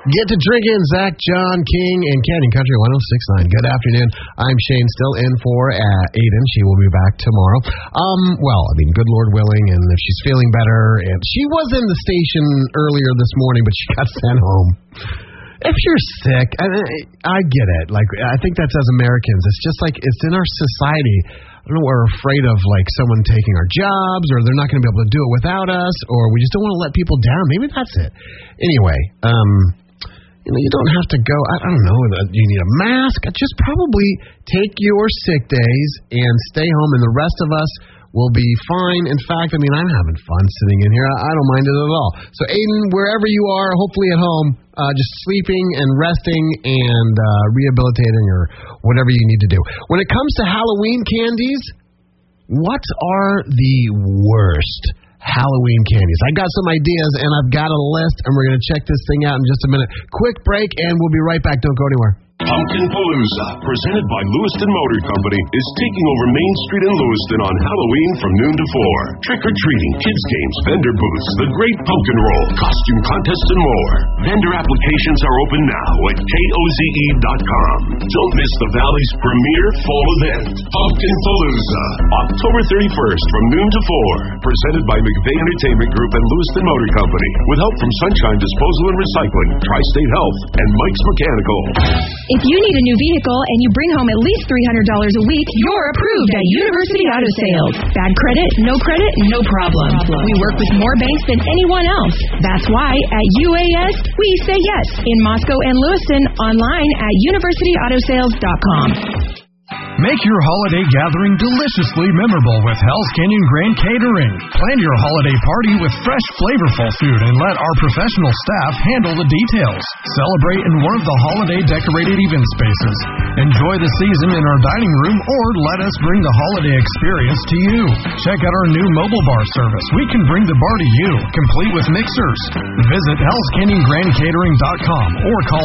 Get to drinking, Zach, John, King, and Canyon Country 106.9. Good afternoon. I'm Shane, still in for Aiden. She will be back tomorrow. Good Lord willing, and if she's feeling better. And she was in the station earlier this morning, but she got sent home. If you're sick, I get it. Like, I think that's as Americans. It's just like, it's in our society. I don't know, we're afraid of, like, someone taking our jobs, or they're not going to be able to do it without us, or we just don't want to let people down. Maybe that's it. Anyway, you don't have to go, I don't know, you need a mask. Just probably take your sick days and stay home, and the rest of us will be fine. In fact, I'm having fun sitting in here. I don't mind it at all. So, Aiden, wherever you are, hopefully at home, just sleeping and resting and rehabilitating or whatever you need to do. When it comes to Halloween candies, what are the worst Halloween candies? I got some ideas, and I've got a list, and we're going to check this thing out in just a minute. Quick break, and we'll be right back. Don't go anywhere. Pumpkin Palooza, presented by Lewiston Motor Company, is taking over Main Street in Lewiston on Halloween from noon to 4. Trick-or-treating, kids' games, vendor booths, the Great Pumpkin Roll, costume contests, and more. Vendor applications are open now at KOZE.com. Don't miss the Valley's premier fall event, Pumpkin Palooza, October 31st from noon to 4. Presented by McVeigh Entertainment Group and Lewiston Motor Company, with help from Sunshine Disposal and Recycling, Tri-State Health, and Mike's Mechanical. If you need a new vehicle and you bring home at least $300 a week, you're approved at University Auto Sales. Bad credit, no problem. We work with more banks than anyone else. That's why at UAS, we say yes. In Moscow and Lewiston, online at universityautosales.com. Make your holiday gathering deliciously memorable with Hell's Canyon Grand Catering. Plan your holiday party with fresh, flavorful food and let our professional staff handle the details. Celebrate in one of the holiday decorated event spaces. Enjoy the season in our dining room, or let us bring the holiday experience to you. Check out our new mobile bar service. We can bring the bar to you, complete with mixers. Visit HellsCanyonGrandCatering.com or call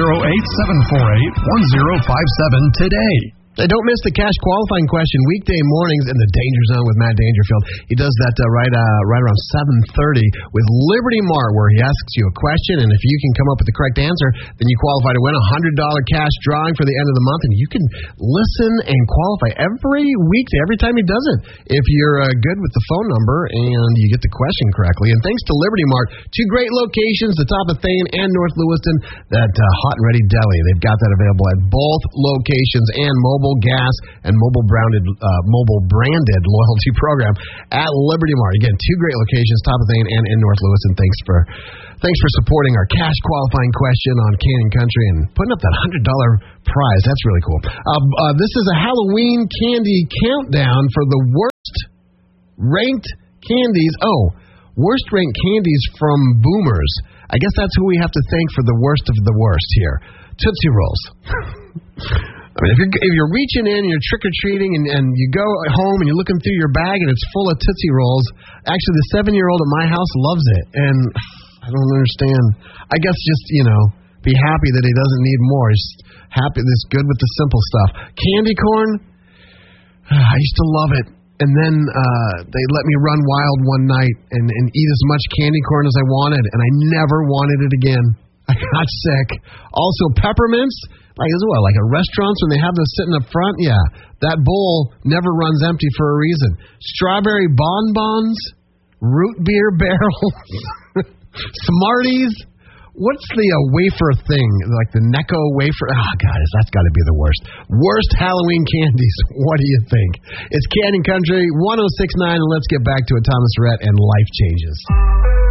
208-748-1057 today. Don't miss the cash qualifying question weekday mornings in the Danger Zone with Matt Dangerfield. He does that right around 7:30 with Liberty Mart, where he asks you a question, and if you can come up with the correct answer, then you qualify to win a $100 cash drawing for the end of the month, and you can listen and qualify every weekday, every time he does it, if you're good with the phone number and you get the question correctly. And thanks to Liberty Mart, two great locations, the top of Thane and North Lewiston, that hot and ready deli. They've got that available at both locations, and mobile gas and mobile branded loyalty program at Liberty Mart. Again, two great locations, top of Thane and in North Lewiston. Thanks for supporting our cash qualifying question on Canyon Country and putting up that $100 prize. That's really cool. This is a Halloween candy countdown for the worst ranked candies. Worst ranked candies from Boomers. I guess that's who we have to thank for the worst of the worst here. Tootsie Rolls. If you're reaching in and you're trick-or-treating and you go home and you're looking through your bag and it's full of Tootsie Rolls, actually the 7-year-old at my house loves it, and I don't understand. I guess just, be happy that he doesn't need more. He's happy that he's good with the simple stuff. Candy corn, I used to love it. And then they let me run wild one night and eat as much candy corn as I wanted, and I never wanted it again. I got sick. Also, peppermints. Like a restaurants when they have those sitting up front? Yeah, that bowl never runs empty for a reason. Strawberry bonbons, root beer barrels, Smarties. What's the wafer thing? Like the Necco wafer? Guys, that's got to be the worst. Worst Halloween candies. What do you think? It's Canyon Country 106.9, and let's get back to it. Thomas Rhett and Life Changes.